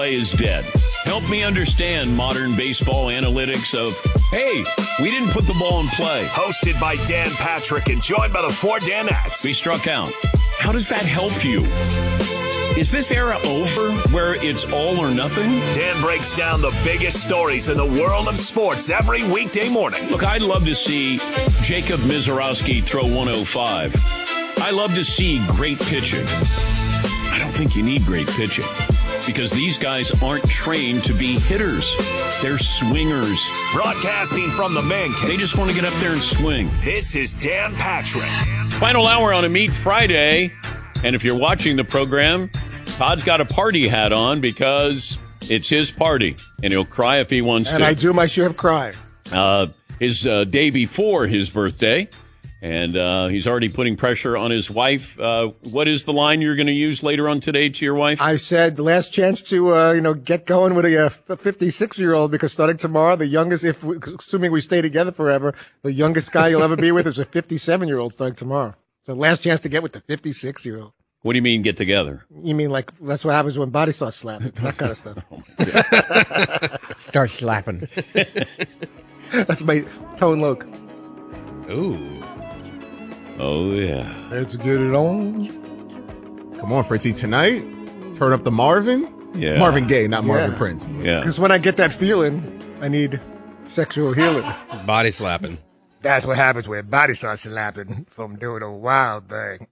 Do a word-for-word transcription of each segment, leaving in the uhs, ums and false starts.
Play is dead. Help me understand modern baseball analytics of, hey, we didn't put the ball in play. Hosted by Dan Patrick and joined by the four Danettes. We struck out. How does that help you? Is this era over where it's all or nothing? Dan breaks down the biggest stories in the world of sports every weekday morning. Look, I'd love to see Jacob Mizorowski throw one oh five. I love to see great pitching. I don't think you need great pitching because these guys aren't trained to be hitters. They're swingers. Broadcasting from the man cave. They just want to get up there and swing. This is Dan Patrick. Final hour on a Meat Friday. And if you're watching the program, Todd's got a party hat on because it's his party. And he'll cry if he wants and to. And I do my share of crying. Uh, his uh, day before his birthday. And uh, he's already putting pressure on his wife. Uh, what is the line you're going to use later on today to your wife? I said last chance to, uh, you know, get going with a fifty-six-year-old because starting tomorrow, the youngest, if we, assuming we stay together forever, the youngest guy you'll ever be with is a fifty-seven-year-old starting tomorrow. So last chance to get with the fifty-six-year-old. What do you mean get together? You mean like that's what happens when body starts slapping, that kind of stuff. Oh Start slapping. That's my tone loc. Ooh. Oh, yeah. Let's get it on. Come on, Fritzy. Tonight, turn up the Marvin. Yeah. Marvin Gaye, not Marvin Yeah. Prince. Yeah. Because when I get that feeling, I need sexual healing. Body slapping. That's what happens when body starts slapping from doing a wild thing.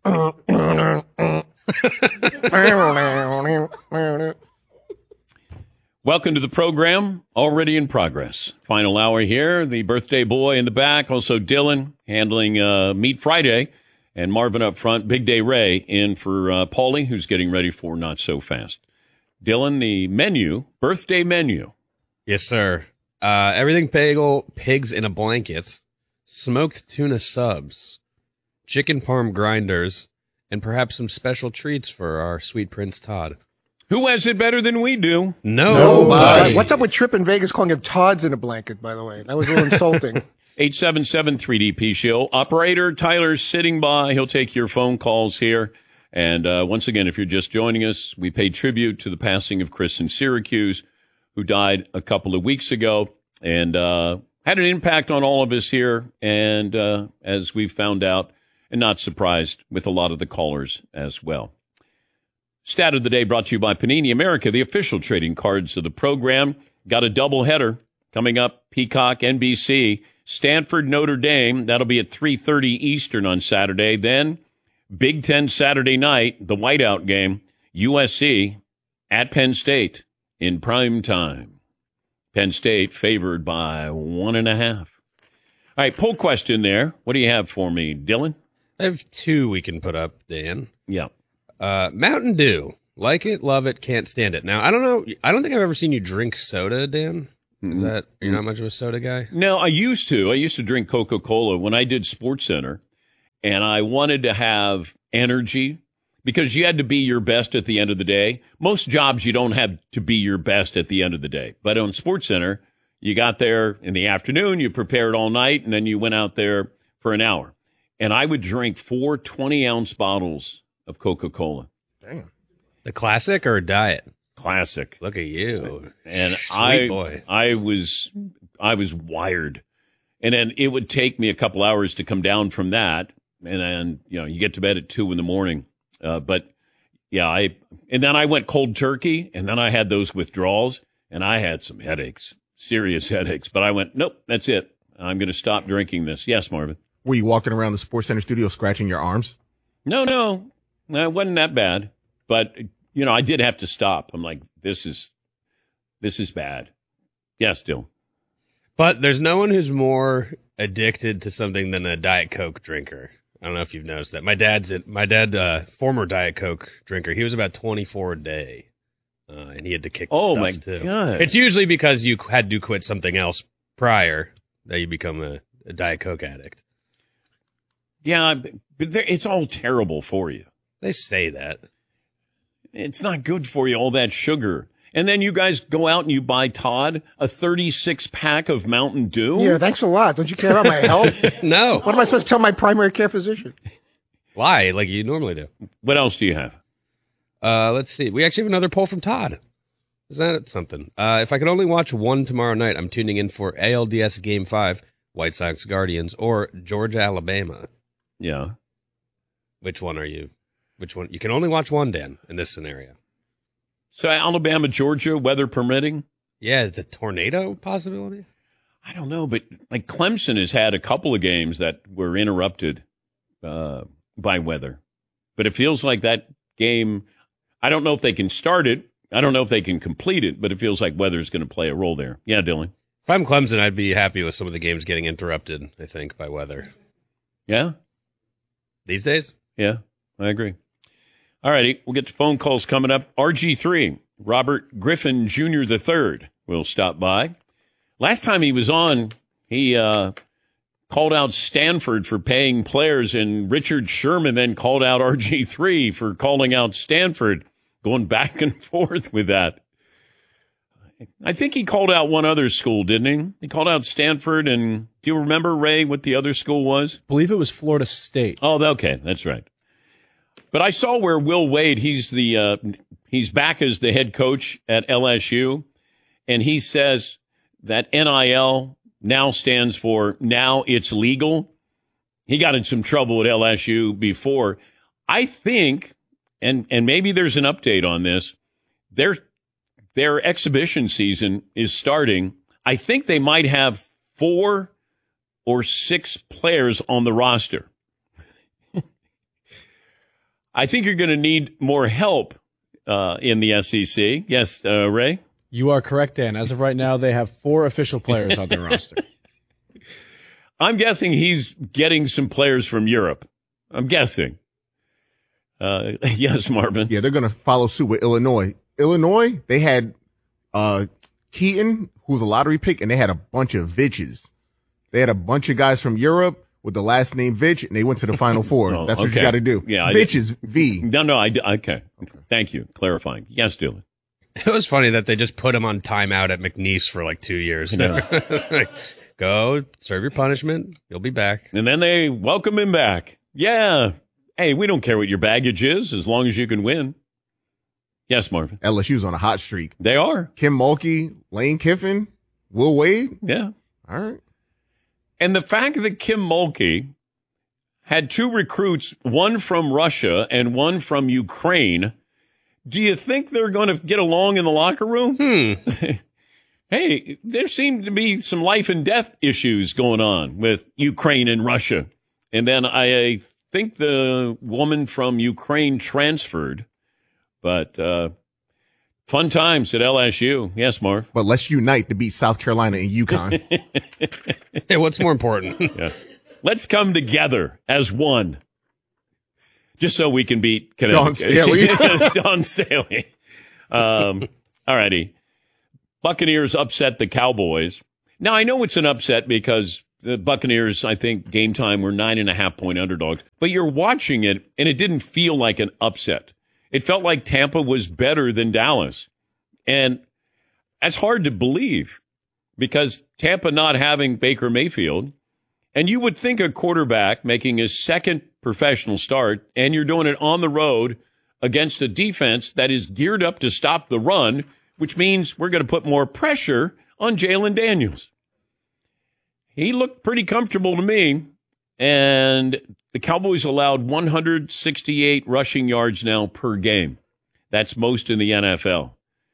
Welcome to the program, already in progress. Final hour here. The birthday boy in the back, also Dylan handling uh, Meat Friday, and Marvin up front. Big Day Ray in for uh, Paulie, who's getting ready for Not So Fast. Dylan, the menu, birthday menu. Yes, sir. Uh, everything bagel, pigs in a blanket, smoked tuna subs, chicken parm grinders, and perhaps some special treats for our sweet Prince Todd. Who has it better than we do? No. Nobody. What's up with Trip in Vegas calling him Todd's in a blanket, by the way? That was a little insulting. eight seven seven three D P show. Operator Tyler's sitting by. He'll take your phone calls here. And uh, once again, if you're just joining us, we pay tribute to the passing of Chris in Syracuse, who died a couple of weeks ago and uh, had an impact on all of us here. And uh, as we've found out, and not surprised with a lot of the callers as well. Stat of the day brought to you by Panini America, the official trading cards of the program. Got a doubleheader coming up, Peacock, N B C, Stanford, Notre Dame. That'll be at three thirty Eastern on Saturday. Then Big Ten Saturday night, the whiteout game, U S C at Penn State in prime time. Penn State favored by one and a half. All right, poll question there. What do you have for me, Dylan? I have two we can put up, Dan. Yeah. Uh, Mountain Dew. Like it, love it, can't stand it. Now, I don't know. I don't think I've ever seen you drink soda, Dan. Is that, you're not much of a soda guy? No, I used to. I used to drink Coca-Cola when I did SportsCenter, and I wanted to have energy because you had to be your best at the end of the day. Most jobs, you don't have to be your best at the end of the day. But on SportsCenter, you got there in the afternoon, you prepared all night, and then you went out there for an hour. And I would drink four twenty-ounce bottles of Coca-Cola. Damn. The classic or diet? Classic. Look at you. And Sweet I, boy. I was, I was wired. And then it would take me a couple hours to come down from that. And then, you know, you get to bed at two in the morning. Uh, but yeah, I, and then I went cold turkey and then I had those withdrawals and I had some headaches, serious headaches. But I went, nope, that's it. I'm going to stop drinking this. Yes, Marvin. Were you walking around the Sports Center studio scratching your arms? No, no, no, it wasn't that bad. But, you know, I did have to stop. I'm like, this is, this is bad. Yeah, still. But there's no one who's more addicted to something than a Diet Coke drinker. I don't know if you've noticed that. My dad's a, my dad, uh, former Diet Coke drinker. He was about twenty-four a day, uh, and he had to kick. Oh stuff my too. God! It's usually because you had to quit something else prior that you become a, a Diet Coke addict. Yeah, but it's all terrible for you. They say that. It's not good for you, all that sugar. And then you guys go out and you buy Todd a thirty-six pack of Mountain Dew? Yeah, thanks a lot. Don't you care about my health? No. What am I supposed to tell my primary care physician? Lie like you normally do. What else do you have? Uh, let's see. We actually have another poll from Todd. Is that something? Uh, if I could only watch one tomorrow night, I'm tuning in for A L D S Game five, White Sox Guardians, or Georgia Alabama. Yeah. Which one are you? Which one? You can only watch one, Dan, in this scenario. So Alabama, Georgia, weather permitting? Yeah, it's a tornado possibility? I don't know, but like Clemson has had a couple of games that were interrupted uh, by weather. But it feels like that game, I don't know if they can start it. I don't know if they can complete it, but it feels like weather is going to play a role there. Yeah, Dylan. If I'm Clemson, I'd be happy with some of the games getting interrupted, I think, by weather. Yeah? These days? Yeah, I agree. All righty, we'll get to phone calls coming up. R G three, Robert Griffin Junior the third will stop by. Last time he was on, he uh, called out Stanford for paying players, and Richard Sherman then called out R G three for calling out Stanford, going back and forth with that. I think he called out one other school, didn't he? He called out Stanford, and do you remember, Ray, what the other school was? I believe it was Florida State. Oh, okay, that's right. But I saw where Will Wade, he's the uh, he's back as the head coach at L S U, and he says that N I L now stands for now it's legal. He got in some trouble at L S U before. I think, and and maybe there's an update on this, their their exhibition season is starting. I think they might have four or six players on the roster. I think you're going to need more help uh, in the S E C. Yes, uh, Ray? You are correct, Dan. As of right now, they have four official players on their roster. I'm guessing he's getting some players from Europe. I'm guessing. Uh, yes, Marvin. Yeah, they're going to follow suit with Illinois. Illinois, they had uh, Keaton, who's a lottery pick, and they had a bunch of Vitches. They had a bunch of guys from Europe with the last name Vitch, and they went to the Final Four. Oh, That's what okay. you got to do. Yeah, Vitch is V. No, no, I, okay. Thank you. Clarifying. Yes, Dylan. It was funny that they just put him on timeout at McNeese for like two years. Like, go serve your punishment. You'll be back. And then they welcome him back. Yeah. Hey, we don't care what your baggage is as long as you can win. Yes, Marvin. L S U's on a hot streak. They are. Kim Mulkey, Lane Kiffin, Will Wade. Yeah. All right. And the fact that Kim Mulkey had two recruits, one from Russia and one from Ukraine, do you think they're going to get along in the locker room? Hmm. Hey, there seem to be some life and death issues going on with Ukraine and Russia. And then I think the woman from Ukraine transferred. But uh, fun times at L S U. Yes, Marv. But let's unite to beat South Carolina and UConn. Hey, what's more important? Yeah. Let's come together as one. Just so we can beat Connecticut. Don Staley. Don Staley. Um, all righty. Buccaneers upset the Cowboys. Now, I know it's an upset because the Buccaneers, I think, game time were nine and a half point underdogs. But you're watching it, and it didn't feel like an upset. It felt like Tampa was better than Dallas. And that's hard to believe because Tampa not having Baker Mayfield, and you would think a quarterback making his second professional start, and you're doing it on the road against a defense that is geared up to stop the run, which means we're going to put more pressure on Jalen Daniels. He looked pretty comfortable to me, and the Cowboys allowed one hundred sixty-eight rushing yards now per game. That's most in the N F L.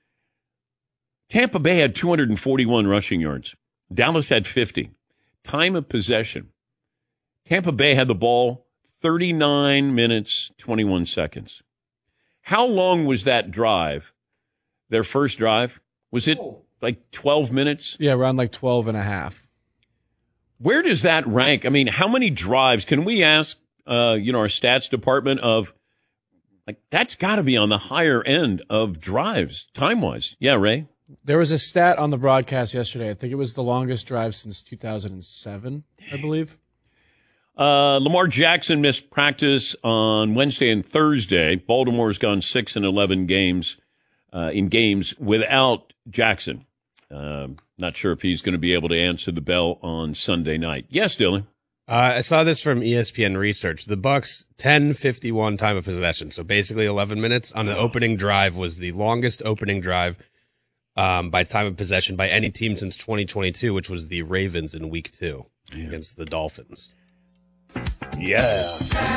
Tampa Bay had two hundred forty-one rushing yards. Dallas had fifty. Time of possession. Tampa Bay had the ball thirty-nine minutes, twenty-one seconds. How long was that drive? Their first drive? Was it like twelve minutes? Yeah, around like twelve and a half. Where does that rank? I mean, how many drives? Can we ask, uh, you know, our stats department of, like, that's got to be on the higher end of drives, time-wise. Yeah, Ray? There was a stat on the broadcast yesterday. I think it was the longest drive since two thousand seven, I believe. Uh, Lamar Jackson missed practice on Wednesday and Thursday. Baltimore's gone six and eleven games uh, in games without Jackson. Uh, not sure if he's going to be able to answer the bell on Sunday night. Yes, Dylan. Uh, I saw this from E S P N Research. The Bucks ten fifty-one time of possession, so basically eleven minutes on the opening drive was the longest opening drive um, by time of possession by any team since twenty twenty-two, which was the Ravens in week two yeah. against the Dolphins. Yeah.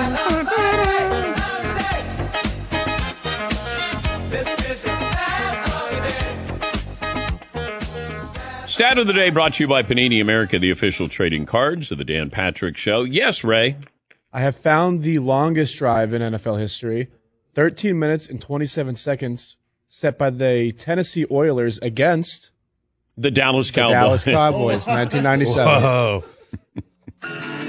Stat of the day brought to you by Panini America, the official trading cards of the Dan Patrick Show. Yes, Ray. I have found the longest drive in N F L history, thirteen minutes and twenty-seven seconds, set by the Tennessee Oilers against the Dallas the Cowboys. Dallas Cowboys, nineteen ninety-seven. Whoa.